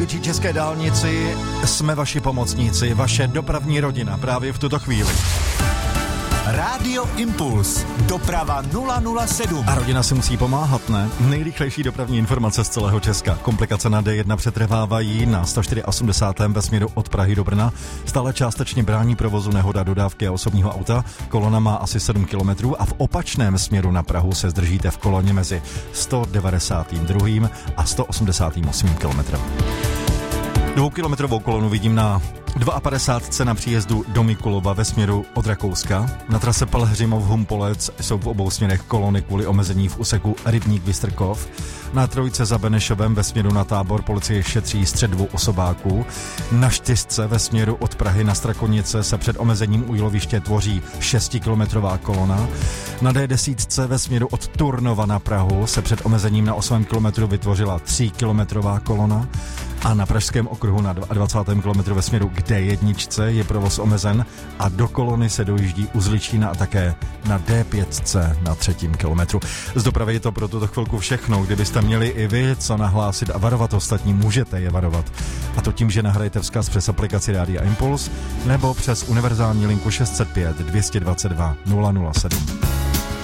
České dálnici jsme vaši pomocníci, vaše dopravní rodina právě v tuto chvíli. Rádio Impuls, doprava 007. A rodina si musí pomáhat, ne? Nejrychlejší dopravní informace z celého Česka. Komplikace na D1 přetrvávají na 184 ve směru od Prahy do Brna. Stále částečně brání provozu nehoda dodávky a osobního auta. Kolona má asi 7 km a v opačném směru na Prahu se zdržíte v koloně mezi 192. a 188. kilometrem. 2kilometrovou kolonu vidím na 52 na příjezdu do Mikulova ve směru od Rakouska. Na trase Pelhřimov-Humpolec jsou v obou směrech kolony kvůli omezení v úseku Rybník-Vystrkov. Na trojce za Benešovem ve směru na Tábor policie šetří střet 2 osobáků. Na 4 ve směru od Prahy na Strakonice se před omezením u jíloviště tvoří 6kilometrová kolona. Na D10 ve směru od Turnova na Prahu se před omezením na 8 kilometru vytvořila 3kilometrová kolona. A na Pražském okruhu na 22. kilometru ve směru k D1 je provoz omezen a do kolony se dojíždí u Zličína a také na D5 na 3. kilometru. Z dopravy je to pro tuto chvilku všechno. Kdybyste měli i vy co nahlásit a varovat ostatní, můžete je varovat. A to tím, že nahrajete vzkaz přes aplikaci Rádia Impuls nebo přes univerzální linku 605 222 007.